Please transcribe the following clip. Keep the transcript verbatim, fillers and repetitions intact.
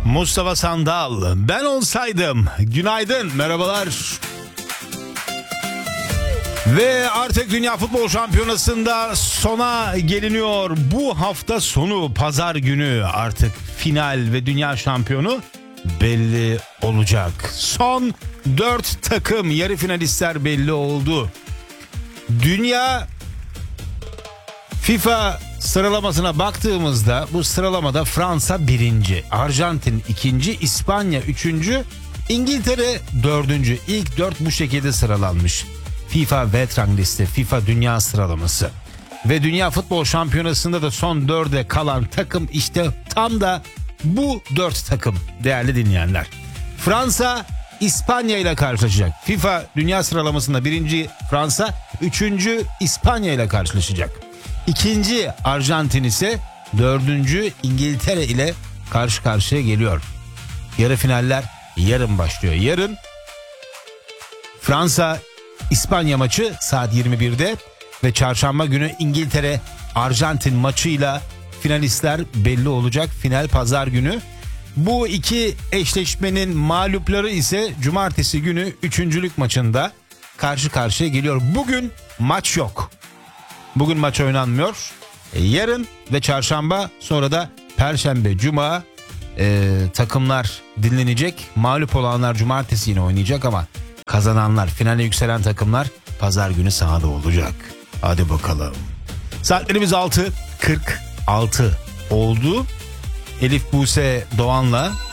Mustafa Sandal. Ben olsaydım. Günaydın, merhabalar. Ve artık Dünya Futbol Şampiyonası'nda sona geliniyor. Bu hafta sonu pazar günü artık final ve dünya şampiyonu belli olacak. Son dört takım, yarı finalistler belli oldu. Dünya FIFA sıralamasına baktığımızda bu sıralamada Fransa birinci, Arjantin ikinci, İspanya üçüncü, İngiltere dördüncü. İlk dört bu şekilde sıralanmış. FIFA World Rank Liste, FIFA Dünya Sıralaması. Ve Dünya Futbol Şampiyonası'nda da son dörde kalan takım işte tam da bu dört takım değerli dinleyenler. Fransa İspanya ile karşılaşacak. FIFA Dünya Sıralaması'nda birinci Fransa, üçüncü İspanya ile karşılaşacak. İkinci Arjantin ise dördüncü İngiltere ile karşı karşıya geliyor. Yarı finaller yarın başlıyor. Yarın Fransa İspanya maçı saat yirmi birde ve çarşamba günü İngiltere Arjantin maçıyla finalistler belli olacak. Final pazar günü. Bu iki eşleşmenin mağlupları ise cumartesi günü üçüncülük maçında karşı karşıya geliyor. Bugün maç yok. Bugün maç oynanmıyor. E, yarın ve çarşamba, sonra da perşembe, cuma e, takımlar dinlenecek. Mağlup olanlar cumartesi yine oynayacak ama kazananlar, finale yükselen takımlar pazar günü sahada olacak. Hadi bakalım. Saatlerimiz altı kırk altı oldu. Elif Buse Doğan'la